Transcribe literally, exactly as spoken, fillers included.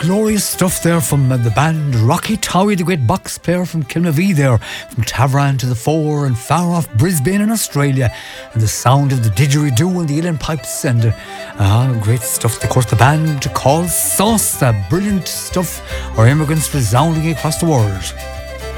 glorious stuff there from uh, the band Rocky Towie, the great box player from Kilmavee there, from Tavran to the Fore and far off Brisbane in Australia, and the sound of the didgeridoo and the uilleann pipes and uh, uh, great stuff. Of course, the band called Sauce, uh, brilliant stuff, our immigrants resounding across the world.